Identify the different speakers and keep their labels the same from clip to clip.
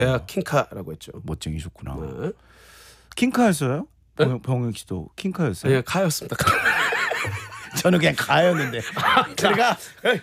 Speaker 1: 제가 킹카라고 했죠.
Speaker 2: 멋쟁이셨구나.
Speaker 1: 네.
Speaker 2: 킹카였어요?
Speaker 1: 네?
Speaker 2: 병욱 씨도 킹카였어요?
Speaker 1: 네, 카였습니다.
Speaker 2: 저는 그냥 가였는데.
Speaker 1: 제가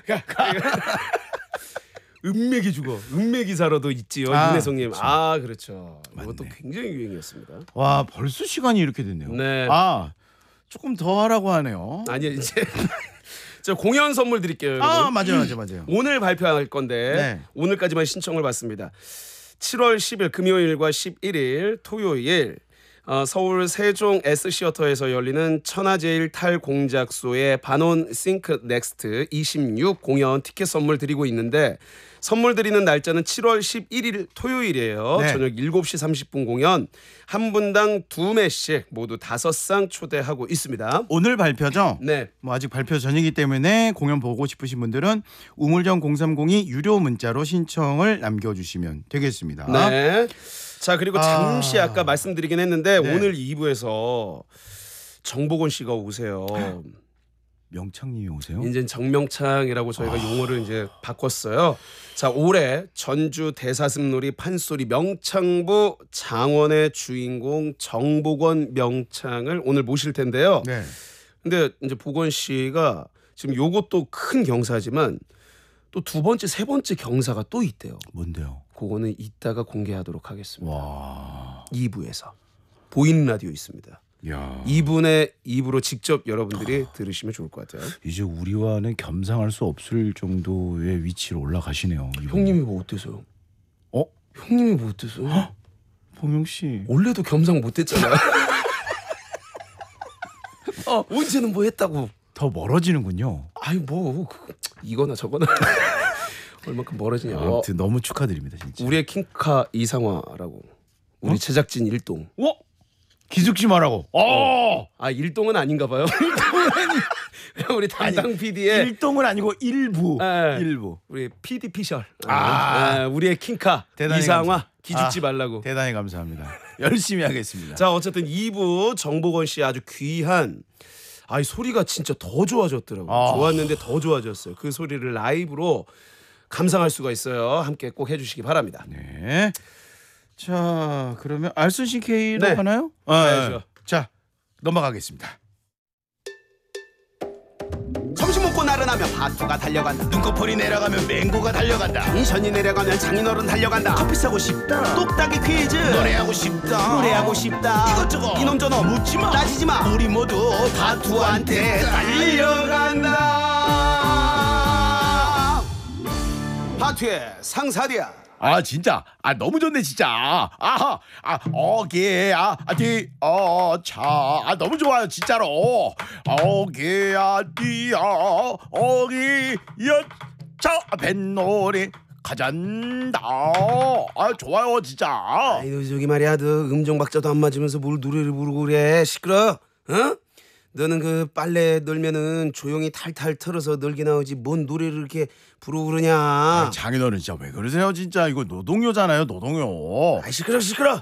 Speaker 1: 은맥이 죽어. 은맥이사로도 있지요. 윤혜성님.
Speaker 2: 그렇죠.
Speaker 1: 아 그렇죠.
Speaker 2: 맞네.
Speaker 1: 이것도 굉장히 유행이었습니다.
Speaker 2: 와 벌써 시간이 이렇게 됐네요.
Speaker 1: 네.
Speaker 2: 아 조금 더 하라고 하네요.
Speaker 1: 아니요 이제 저 공연 선물 드릴게요. 여러분.
Speaker 2: 아 맞아요.
Speaker 1: 오늘 발표할 건데
Speaker 2: 네.
Speaker 1: 오늘까지만 신청을 받습니다. 7월 10일 금요일과 11일 토요일 서울 세종 S시어터에서 열리는 천하제일 탈공작소의 반온 싱크 넥스트 26 공연 티켓 선물 드리고 있는데 선물 드리는 날짜는 7월 11일 토요일이에요.
Speaker 2: 네.
Speaker 1: 저녁 7시 30분 공연 한 분당 2매씩 모두 5상 초대하고 있습니다.
Speaker 2: 오늘 발표죠?
Speaker 1: 네.
Speaker 2: 뭐 아직 발표 전이기 때문에 공연 보고 싶으신 분들은 우물정 0302 유료 문자로 신청을 남겨주시면 되겠습니다.
Speaker 1: 네. 자 그리고 잠시 아까 말씀드리긴 했는데
Speaker 2: 네.
Speaker 1: 오늘 2부에서 정복원 씨가 오세요.
Speaker 2: 명창님이 오세요?
Speaker 1: 이제 정명창이라고 저희가 용어를 이제 바꿨어요. 자 올해 전주 대사슴놀이 판소리 명창부 장원의 주인공 정복원 명창을 오늘 모실 텐데요.
Speaker 2: 네.
Speaker 1: 근데 이제 복원 씨가 지금 요것도 큰 경사지만 또 두 번째, 세 번째 경사가 또 있대요.
Speaker 2: 뭔데요?
Speaker 1: 그거는 이따가 공개하도록 하겠습니다.
Speaker 2: 와.
Speaker 1: 2부에서 보이는 라디오 있습니다.
Speaker 2: 야.
Speaker 1: 이분의 입으로 직접 여러분들이 들으시면 좋을 것 같아요.
Speaker 2: 이제 우리와는 겸상할 수 없을 정도의 위치로 올라가시네요. 이분이.
Speaker 1: 형님이 뭐 어때서요?
Speaker 2: 어?
Speaker 1: 형님이 뭐 어때서요?
Speaker 2: 봉영 씨.
Speaker 1: 원래도 겸상 못했잖아요. 언제는 뭐 했다고?
Speaker 2: 더 멀어지는군요.
Speaker 1: 아이 뭐 이거나 저거나 얼마큼 멀어지냐.
Speaker 2: 아무튼 너무 축하드립니다, 진짜.
Speaker 1: 우리의 킹카 이상화라고. 우리 제작진 일동.
Speaker 2: 기죽지 말라고.
Speaker 1: 아 일동은 아닌가 봐요. 우리 담당 PD의
Speaker 2: 일동은 아니고 일부.
Speaker 1: 네.
Speaker 2: 일부.
Speaker 1: 우리 PD 피셜.
Speaker 2: 아.
Speaker 1: 우리의 킹카
Speaker 2: 대단히
Speaker 1: 이상화
Speaker 2: 감사-
Speaker 1: 기죽지
Speaker 2: 아.
Speaker 1: 말라고.
Speaker 2: 대단히 감사합니다. 열심히 하겠습니다.
Speaker 1: 자 어쨌든 2부 정복원 씨 아주 귀한 아이 소리가 진짜 더 좋아졌더라고요.
Speaker 2: 아.
Speaker 1: 좋았는데 더 좋아졌어요. 그 소리를 라이브로 감상할 수가 있어요. 함께 꼭 해주시기 바랍니다.
Speaker 2: 네. 자, 그러면 알순신 K로
Speaker 1: 네.
Speaker 2: 하나요?
Speaker 1: 가야죠.
Speaker 2: 자, 넘어가겠습니다.
Speaker 1: 점심 먹고 나른하면 파투가 달려간다.
Speaker 2: 눈꺼풀이 내려가면 맹구가 달려간다.
Speaker 1: 텐션이 내려가면 장인어른 달려간다.
Speaker 2: 커피 사고 싶다.
Speaker 1: 똑딱이 퀴즈
Speaker 2: 노래하고 싶다.
Speaker 1: 노래하고 싶다.
Speaker 2: 이것저것
Speaker 1: 이놈 저놈
Speaker 2: 묻지마.
Speaker 1: 따지지마.
Speaker 2: 우리 모두
Speaker 1: 파투한테 달려간다. 파투의 상사리야.
Speaker 2: 아 진짜 너무 좋네 진짜. 아하 어게야 디어차 너무 좋아요 진짜로. 어게야 디어 어기여차 뱃놀이 가잔다. 좋아요 진짜.
Speaker 1: 아이고 저기 말이야 너 음정박자도 안 맞으면서 뭘 노래를 부르고 그래. 시끄러. 어? 너는 그 빨래 널면은 조용히 탈탈 털어서 널게 나오지 뭔 노래를 이렇게 부르고 그러냐.
Speaker 2: 장인어른 진짜 왜 그러세요 진짜. 이거 노동요잖아요 노동요.
Speaker 1: 아이 시끄러.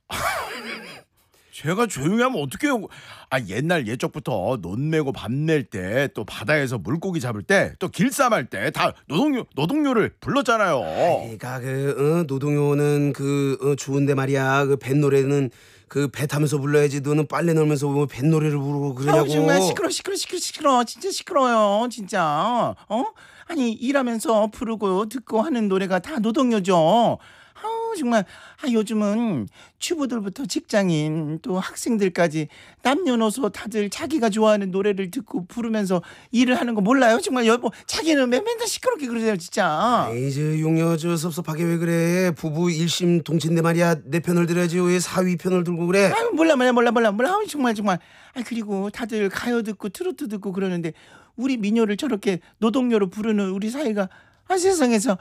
Speaker 2: 제가 조용히 하면 어떡해요. 옛날 예적부터 논 메고 밤 낼 때 또 바다에서 물고기 잡을 때 또 길쌈할 때 다 노동요를 불렀잖아요.
Speaker 1: 그러니까 노동요는 좋은데 말이야 그 뱃노래는 그 배 타면서 불러야지. 너는 빨래 널면서 뭐 뱃노래를 부르고 그러냐고.
Speaker 3: 정말 시끄러 진짜 시끄러워요 진짜. 아니 일하면서 부르고 듣고 하는 노래가 다 노동요죠. 정말 요즘은 주부들부터 직장인 또 학생들까지 남녀노소 다들 자기가 좋아하는 노래를 듣고 부르면서 일을 하는 거 몰라요? 정말 여보 자기는 맨날 시끄럽게 그러세요 진짜.
Speaker 1: 에이 저 용녀 저 섭섭하게 왜 그래. 부부 일심 동체인데 말이야 내 편을 들어야지 왜 사위 편을 들고 그래.
Speaker 3: 몰라. 정말. 그리고 다들 가요 듣고 트로트 듣고 그러는데 우리 민요를 저렇게 노동요로 부르는 우리 사이가 세상에서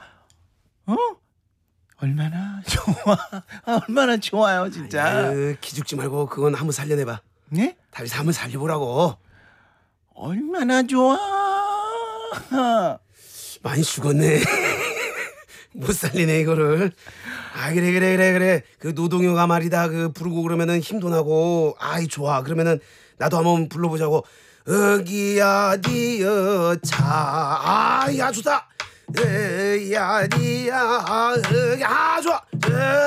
Speaker 3: 얼마나 좋아. 얼마나 좋아요 진짜.
Speaker 1: 아유, 기죽지 말고 그건 한번 살려내봐.
Speaker 3: 네?
Speaker 1: 다시 한번 살려보라고.
Speaker 3: 얼마나 좋아.
Speaker 1: 많이 죽었네. 못 살리네 이거를. 그래. 그 노동요가 말이다 그 부르고 그러면은 힘도 나고 아이 좋아. 그러면은 나도 한번 불러보자고. 어기야 디어 차. 야 좋다. 야디야 좋아.